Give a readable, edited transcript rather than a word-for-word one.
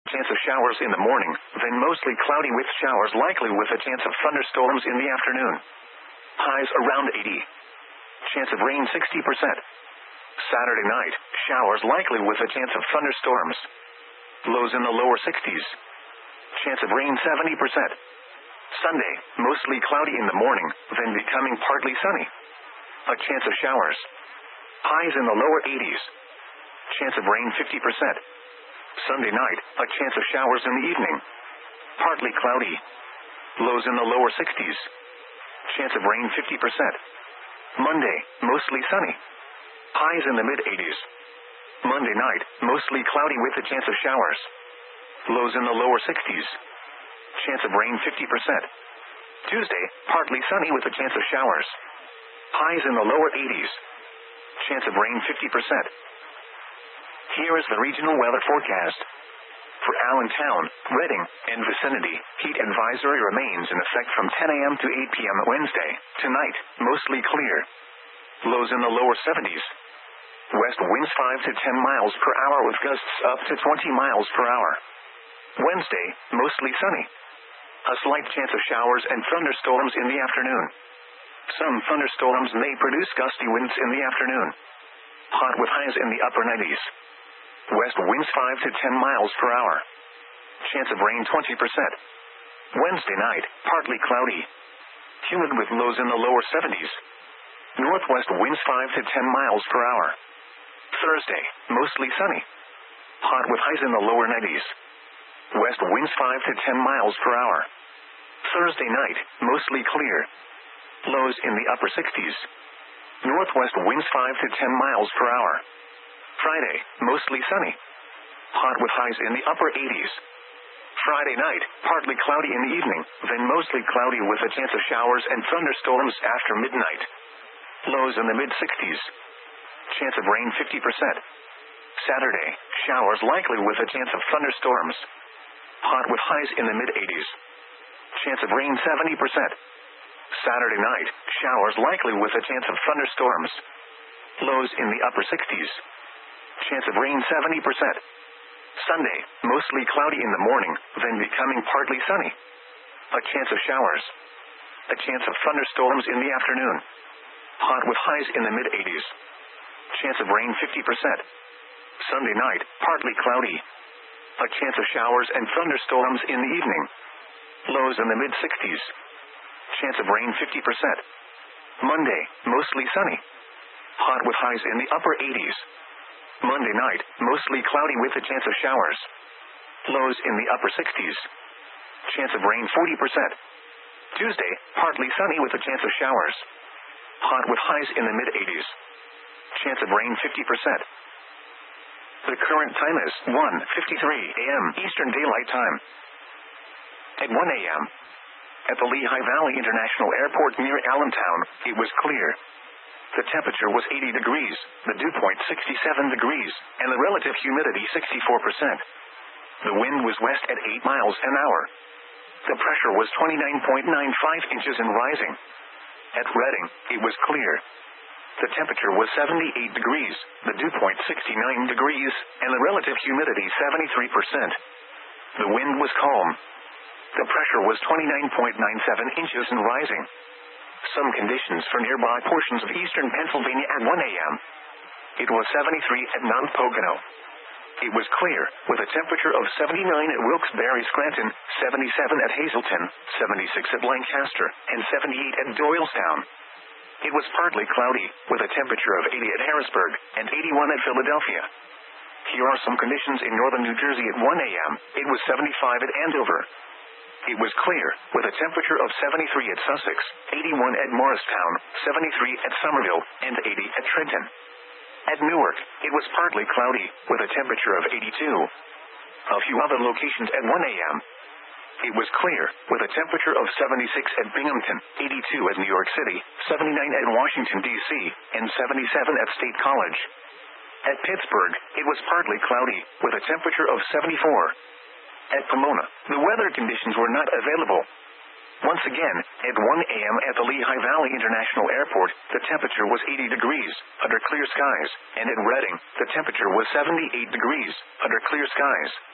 chance of showers in the morning, then mostly cloudy with showers likely with a chance of thunderstorms in the afternoon. Highs around 80. Chance of rain 60%. Saturday night, showers likely with a chance of thunderstorms. Lows in the lower 60s. Chance of rain 70%. Sunday, mostly cloudy in the morning, then becoming partly sunny. A chance of showers. Highs in the lower 80s. Chance of rain 50%. Sunday night, a chance of showers in the evening. Partly cloudy. Lows in the lower 60s. Chance of rain 50%. Monday, mostly sunny. Highs in the mid-80s. Monday night, mostly cloudy with a chance of showers. Lows in the lower 60s. Chance of rain 50%. Tuesday, partly sunny with a chance of showers. Highs in the lower 80s. Chance of rain 50%. Here is the regional weather forecast. For Allentown, Reading, and vicinity, heat advisory remains in effect from 10 a.m. to 8 p.m. Wednesday. Tonight, mostly clear. Lows in the lower 70s. West winds 5 to 10 miles per hour with gusts up to 20 miles per hour. Wednesday, mostly sunny. A slight chance of showers and thunderstorms in the afternoon. Some thunderstorms may produce gusty winds in the afternoon. Hot with highs in the upper 90s. West winds 5 to 10 miles per hour. Chance of rain 20%. Wednesday night, partly cloudy. Humid with lows in the lower 70s. Northwest winds 5 to 10 miles per hour. Thursday, mostly sunny. Hot with highs in the lower 90s. West winds 5 to 10 miles per hour. Thursday night, mostly clear. Lows in the upper 60s. Northwest winds 5 to 10 miles per hour. Friday, mostly sunny. Hot with highs in the upper 80s. Friday night, partly cloudy in the evening, then mostly cloudy with a chance of showers and thunderstorms after midnight. Lows in the mid-60s. Chance of rain 50%. Saturday, showers likely with a chance of thunderstorms. Hot with highs in the mid-80s. Chance of rain 70%. Saturday night, showers likely with a chance of thunderstorms. Lows in the upper 60s. Chance of rain 70%. Sunday, mostly cloudy in the morning, then becoming partly sunny. A chance of showers. A chance of thunderstorms in the afternoon. Hot with highs in the mid-80s. Chance of rain 50%. Sunday night, partly cloudy. A chance of showers and thunderstorms in the evening. Lows in the mid-60s. Chance of rain 50%. Monday, mostly sunny. Hot with highs in the upper 80s. Monday night, mostly cloudy with a chance of showers. Lows in the upper 60s. Chance of rain 40%. Tuesday, partly sunny with a chance of showers. Hot with highs in the mid-80s. Chance of rain 50%. The current time is 1:53 a.m. Eastern Daylight Time. At 1 a.m., at the Lehigh Valley International Airport near Allentown, it was clear. The temperature was 80 degrees, the dew point 67 degrees, and the relative humidity 64%. The wind was west at 8 miles an hour. The pressure was 29.95 inches and rising. At Reading, it was clear. The temperature was 78 degrees, the dew point 69 degrees, and the relative humidity 73%. The wind was calm. The pressure was 29.97 inches and rising. Some conditions for nearby portions of eastern Pennsylvania at 1 a.m. It was 73 at Mount Pocono. It was clear, with a temperature of 79 at Wilkes-Barre Scranton, 77 at Hazleton, 76 at Lancaster, and 78 at Doylestown. It was partly cloudy, with a temperature of 80 at Harrisburg, and 81 at Philadelphia. Here are some conditions in northern New Jersey at 1 a.m. It was 75 at Andover. It was clear, with a temperature of 73 at Sussex, 81 at Morristown, 73 at Somerville, and 80 at Trenton. At Newark, it was partly cloudy, with a temperature of 82. A few other locations at 1 a.m. It was clear, with a temperature of 76 at Binghamton, 82 at New York City, 79 at Washington, D.C., and 77 at State College. At Pittsburgh, it was partly cloudy, with a temperature of 74. At Pomona, the weather conditions were not available. Once again, at 1 a.m. at the Lehigh Valley International Airport, the temperature was 80 degrees, under clear skies, and at Reading, the temperature was 78 degrees, under clear skies.